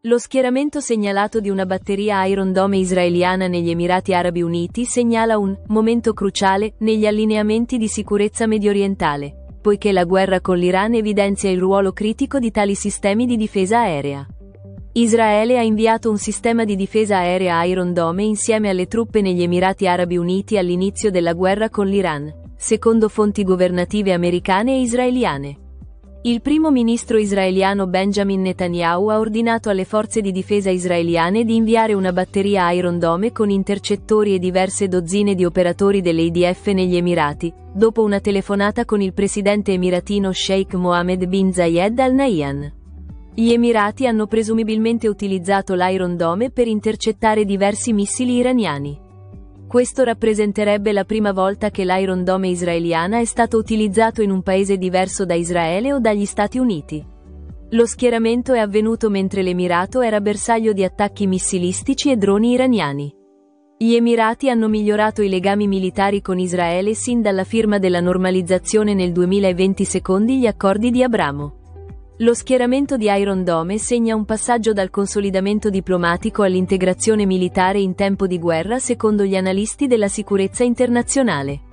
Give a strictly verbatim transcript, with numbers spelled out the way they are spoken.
Lo schieramento segnalato di una batteria Iron Dome israeliana negli Emirati Arabi Uniti segnala un momento cruciale negli allineamenti di sicurezza mediorientale, poiché la guerra con l'Iran evidenzia il ruolo critico di tali sistemi di difesa aerea. Israele ha inviato un sistema di difesa aerea Iron Dome insieme alle truppe negli Emirati Arabi Uniti all'inizio della guerra con l'Iran, secondo fonti governative americane e israeliane. Il primo ministro israeliano Benjamin Netanyahu ha ordinato alle forze di difesa israeliane di inviare una batteria Iron Dome con intercettori e diverse dozzine di operatori dell'I D F negli Emirati, dopo una telefonata con il presidente emiratino Sheikh Mohammed bin Zayed Al Nahyan. Gli Emirati hanno presumibilmente utilizzato l'Iron Dome per intercettare diversi missili iraniani. Questo rappresenterebbe la prima volta che l'Iron Dome israeliana è stato utilizzato in un paese diverso da Israele o dagli Stati Uniti. Lo schieramento è avvenuto mentre l'Emirato era bersaglio di attacchi missilistici e droni iraniani. Gli Emirati hanno migliorato i legami militari con Israele sin dalla firma della normalizzazione nel duemilaventi secondo gli accordi di Abramo. Lo schieramento di Iron Dome segna un passaggio dal consolidamento diplomatico all'integrazione militare in tempo di guerra secondo gli analisti della sicurezza internazionale.